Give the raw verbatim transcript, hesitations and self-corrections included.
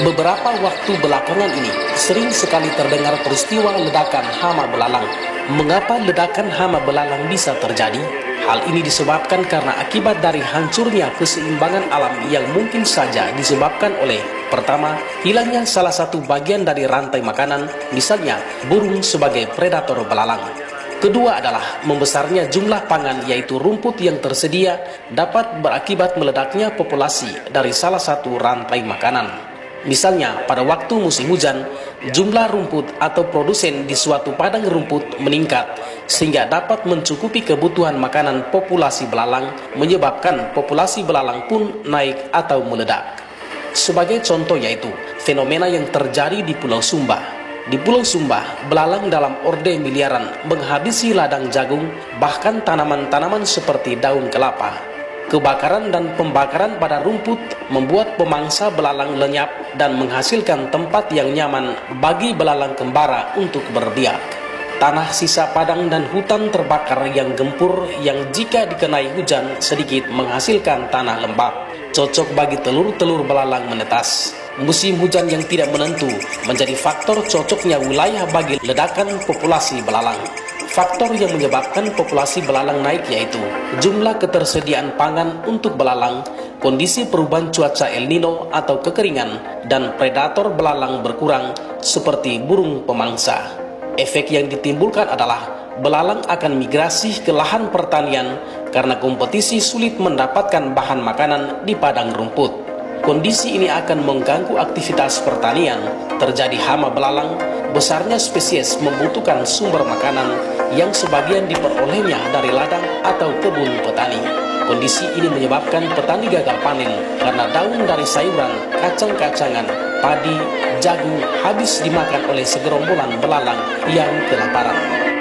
Beberapa waktu belakangan ini, sering sekali terdengar peristiwa ledakan hama belalang. Mengapa ledakan hama belalang bisa terjadi? Hal ini disebabkan karena akibat dari hancurnya keseimbangan alam yang mungkin saja disebabkan oleh: pertama, hilangnya salah satu bagian dari rantai makanan, misalnya burung sebagai predator belalang. Kedua adalah membesarnya jumlah pangan, yaitu rumput yang tersedia dapat berakibat meledaknya populasi dari salah satu rantai makanan. Misalnya, pada waktu musim hujan, jumlah rumput atau produsen di suatu padang rumput meningkat, sehingga dapat mencukupi kebutuhan makanan populasi belalang, menyebabkan populasi belalang pun naik atau meledak. Sebagai contoh yaitu, fenomena yang terjadi di Pulau Sumba. Di Pulau Sumba, belalang dalam orde miliaran menghabisi ladang jagung, bahkan tanaman-tanaman seperti daun kelapa. Kebakaran dan pembakaran pada rumput membuat pemangsa belalang lenyap dan menghasilkan tempat yang nyaman bagi belalang kembara untuk berbiak. Tanah sisa padang dan hutan terbakar yang gempur yang jika dikenai hujan sedikit menghasilkan tanah lembab, cocok bagi telur-telur belalang menetas. Musim hujan yang tidak menentu menjadi faktor cocoknya wilayah bagi ledakan populasi belalang. Faktor yang menyebabkan populasi belalang naik yaitu jumlah ketersediaan pangan untuk belalang, kondisi perubahan cuaca El Nino atau kekeringan, dan predator belalang berkurang seperti burung pemangsa. Efek yang ditimbulkan adalah belalang akan migrasi ke lahan pertanian karena kompetisi sulit mendapatkan bahan makanan di padang rumput. Kondisi ini akan mengganggu aktivitas pertanian, terjadi hama belalang, besarnya spesies membutuhkan sumber makanan yang sebagian diperolehnya dari ladang atau kebun petani. Kondisi ini menyebabkan petani gagal panen karena daun dari sayuran, kacang-kacangan, padi, jagung habis dimakan oleh segerombolan belalang yang kelaparan.